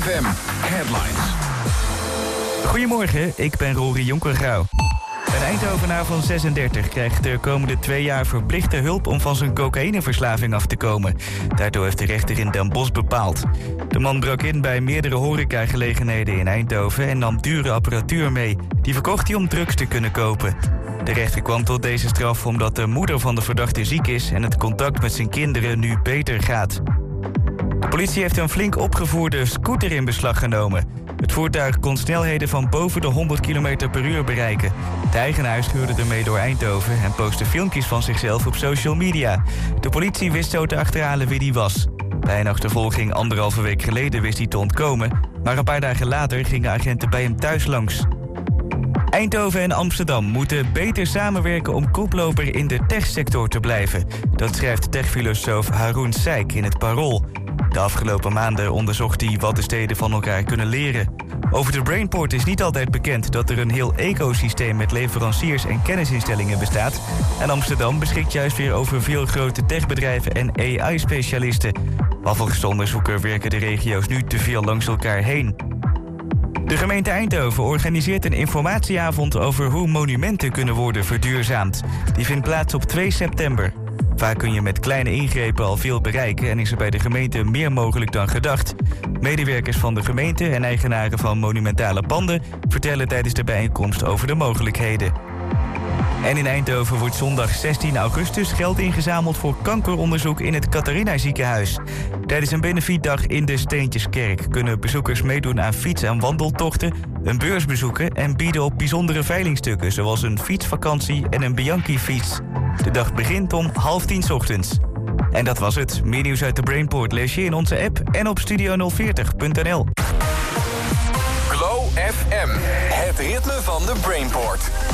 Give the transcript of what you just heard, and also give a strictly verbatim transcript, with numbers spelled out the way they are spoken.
F M Headlines. Goedemorgen, ik ben Rory Jonker-Grauw. Een Eindhovenaar van zesendertig krijgt de komende twee jaar verplichte hulp om van zijn cocaïneverslaving af te komen. Daardoor heeft de rechter in Den Bosch bepaald. De man brak in bij meerdere horecagelegenheden in Eindhoven en nam dure apparatuur mee. Die verkocht hij om drugs te kunnen kopen. De rechter kwam tot deze straf omdat de moeder van de verdachte ziek is en het contact met zijn kinderen nu beter gaat. De politie heeft een flink opgevoerde scooter in beslag genomen. Het voertuig kon snelheden van boven de honderd kilometer per uur bereiken. De eigenaar scheurde ermee door Eindhoven en postte filmpjes van zichzelf op social media. De politie wist zo te achterhalen wie die was. Bij een achtervolging anderhalve week geleden wist hij te ontkomen, maar een paar dagen later gingen agenten bij hem thuis langs. Eindhoven en Amsterdam moeten beter samenwerken om koploper in de techsector te blijven. Dat schrijft techfilosoof Haroon Seik in het Parool. De afgelopen maanden onderzocht hij wat de steden van elkaar kunnen leren. Over de Brainport is niet altijd bekend dat er een heel ecosysteem met leveranciers en kennisinstellingen bestaat. En Amsterdam beschikt juist weer over veel grote techbedrijven en A I-specialisten. Maar volgens de onderzoeker werken de regio's nu te veel langs elkaar heen. De gemeente Eindhoven organiseert een informatieavond over hoe monumenten kunnen worden verduurzaamd. Die vindt plaats op twee september. Vaak kun je met kleine ingrepen al veel bereiken en is er bij de gemeente meer mogelijk dan gedacht. Medewerkers van de gemeente en eigenaren van monumentale panden vertellen tijdens de bijeenkomst over de mogelijkheden. En in Eindhoven wordt zondag zestien augustus geld ingezameld voor kankeronderzoek in het Catharina ziekenhuis. Tijdens een benefietdag in de Steentjeskerk kunnen bezoekers meedoen aan fiets- en wandeltochten, een beurs bezoeken en bieden op bijzondere veilingstukken zoals een fietsvakantie en een Bianchi-fiets. De dag begint om half tien 's ochtends. En dat was het. Meer nieuws uit de Brainport lees je in onze app en op studio nul veertig punt n l. Glow F M, het ritme van de Brainport.